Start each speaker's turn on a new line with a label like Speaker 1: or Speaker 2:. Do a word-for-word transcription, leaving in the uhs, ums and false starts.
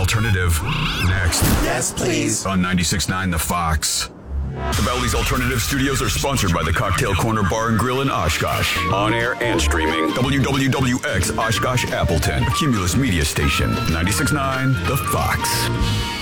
Speaker 1: Alternative. Next.
Speaker 2: Yes, please.
Speaker 1: On ninety-six point nine The Fox. The Bally's Alternative Studios are sponsored by the Cocktail Corner Bar and Grill in Oshkosh. On air and streaming. W W W X Oshkosh Appleton. A Cumulus Media Station. ninety-six point nine The Fox.